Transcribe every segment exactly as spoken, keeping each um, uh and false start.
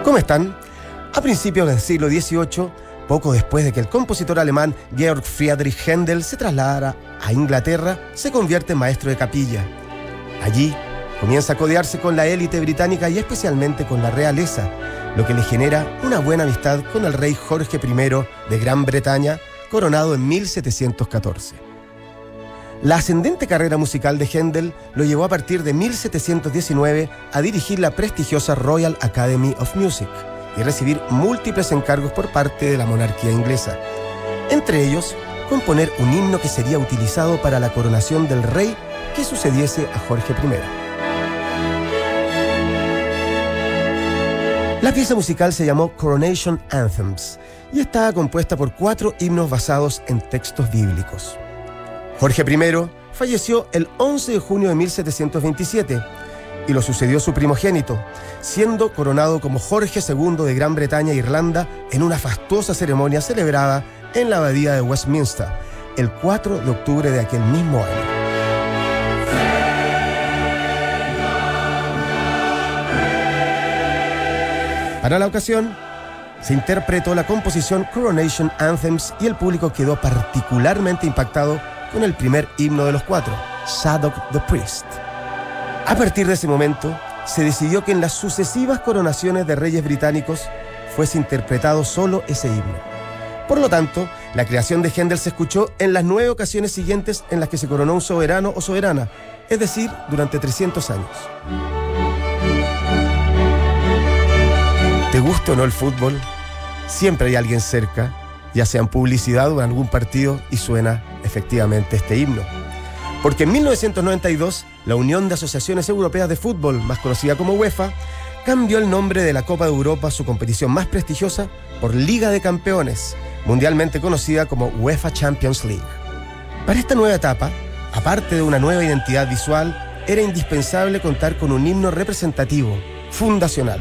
¿Cómo están? A principios del siglo dieciocho, poco después de que el compositor alemán Georg Friedrich Händel se trasladara a Inglaterra, se convierte en maestro de capilla. Allí comienza a codearse con la élite británica y especialmente con la realeza, lo que le genera una buena amistad con el rey Jorge primero de Gran Bretaña, coronado en mil setecientos catorce. La ascendente carrera musical de Händel lo llevó a partir de mil setecientos diecinueve a dirigir la prestigiosa Royal Academy of Music y recibir múltiples encargos por parte de la monarquía inglesa. Entre ellos, componer un himno que sería utilizado para la coronación del rey que sucediese a Jorge primero. La pieza musical se llamó Coronation Anthems y estaba compuesta por cuatro himnos basados en textos bíblicos. Jorge primero falleció el once de junio de mil setecientos veintisiete y lo sucedió su primogénito, siendo coronado como Jorge segundo de Gran Bretaña e Irlanda en una fastuosa ceremonia celebrada en la abadía de Westminster el cuatro de octubre de aquel mismo año. Para la ocasión, se interpretó la composición Coronation Anthems y el público quedó particularmente impactado con el primer himno de los cuatro, Zadok the Priest. A partir de ese momento, se decidió que en las sucesivas coronaciones de reyes británicos fuese interpretado solo ese himno. Por lo tanto, la creación de Händel se escuchó en las nueve ocasiones siguientes en las que se coronó un soberano o soberana, es decir, durante trescientos años. ¿Te gusta o no el fútbol? Siempre hay alguien cerca, ya sea en publicidad o en algún partido, y suena efectivamente este himno. Porque en mil novecientos noventa y dos, la Unión de Asociaciones Europeas de Fútbol, más conocida como UEFA, cambió el nombre de la Copa de Europa, su competición más prestigiosa, por Liga de Campeones, mundialmente conocida como UEFA Champions League. Para esta nueva etapa, aparte de una nueva identidad visual, era indispensable contar con un himno representativo, fundacional.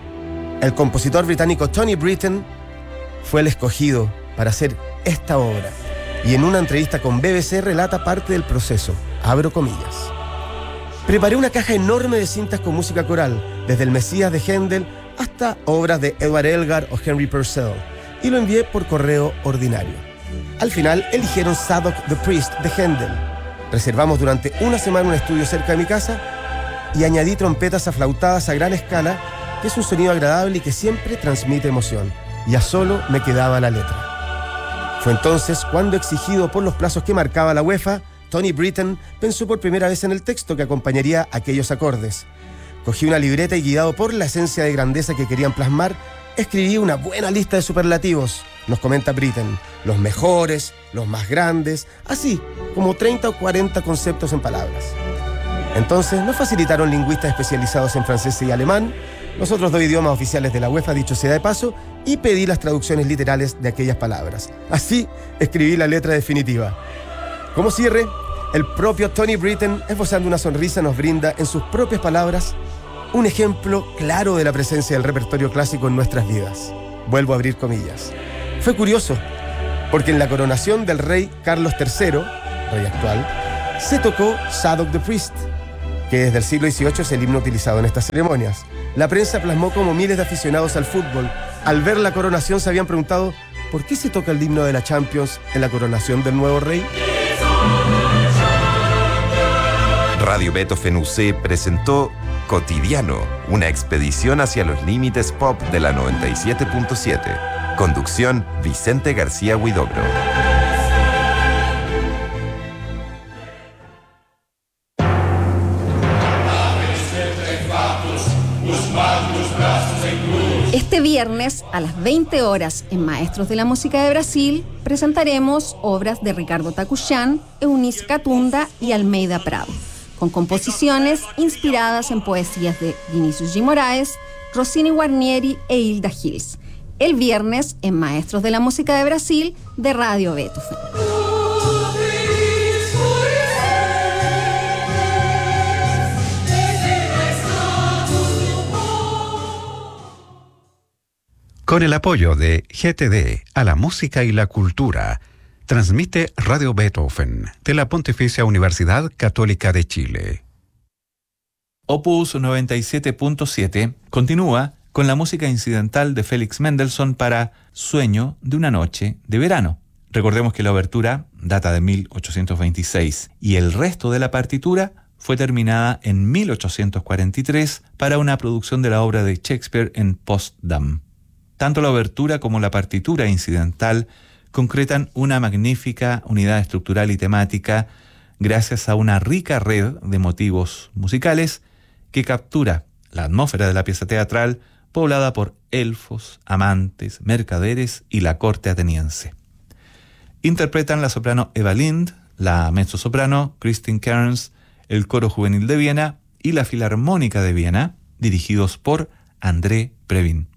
El compositor británico Tony Britten fue el escogido para hacer esta obra y en una entrevista con B B C relata parte del proceso. Abro comillas. Preparé una caja enorme de cintas con música coral, desde el Mesías de Händel hasta obras de Edward Elgar o Henry Purcell, y lo envié por correo ordinario. Al final eligieron Zadok the Priest de Händel. Reservamos durante una semana un estudio cerca de mi casa y añadí trompetas aflautadas a gran escala, que es un sonido agradable y que siempre transmite emoción. Ya solo me quedaba la letra. Fue entonces cuando, exigido por los plazos que marcaba la UEFA, Tony Britten pensó por primera vez en el texto que acompañaría aquellos acordes. Cogí una libreta y, guiado por la esencia de grandeza que querían plasmar, escribí una buena lista de superlativos, nos comenta Britten, los mejores, los más grandes, así como treinta o cuarenta conceptos en palabras. Entonces nos facilitaron lingüistas especializados en francés y alemán, los otros dos idiomas oficiales de la UEFA, dicho sea de paso, y pedí las traducciones literales de aquellas palabras. Así escribí la letra definitiva. Como cierre, el propio Tony Britten, esbozando una sonrisa, nos brinda en sus propias palabras un ejemplo claro de la presencia del repertorio clásico en nuestras vidas. Vuelvo a abrir comillas. Fue curioso, porque en la coronación del rey Carlos tercero, rey actual, se tocó Zadok the Priest, que desde el siglo dieciocho es el himno utilizado en estas ceremonias. La prensa plasmó como miles de aficionados al fútbol, al ver la coronación, se habían preguntado ¿por qué se toca el himno de la Champions en la coronación del nuevo rey? Radio Beethoven U C presentó Cotidiano, una expedición hacia los límites pop de la noventa y siete punto siete. Conducción, Vicente García Huidobro. Este viernes, a las veinte horas, en Maestros de la Música de Brasil, presentaremos obras de Ricardo Tacuchán, Eunice Catunda y Almeida Prado, con composiciones inspiradas en poesías de Vinicius G. Moraes, Rossini Guarnieri e Hilda Gils. El viernes, en Maestros de la Música de Brasil, de Radio Beethoven. Con el apoyo de G T D a la música y la cultura, transmite Radio Beethoven de la Pontificia Universidad Católica de Chile. Opus noventa y siete punto siete continúa con la música incidental de Félix Mendelssohn para Sueño de una noche de verano. Recordemos que la obertura data de mil ochocientos veintiséis y el resto de la partitura fue terminada en mil ochocientos cuarenta y tres para una producción de la obra de Shakespeare en Potsdam. Tanto la obertura como la partitura incidental concretan una magnífica unidad estructural y temática gracias a una rica red de motivos musicales que captura la atmósfera de la pieza teatral poblada por elfos, amantes, mercaderes y la corte ateniense. Interpretan la soprano Eva Lind, la mezzosoprano Christine Cairns, el Coro Juvenil de Viena y la Filarmónica de Viena, dirigidos por André Previn.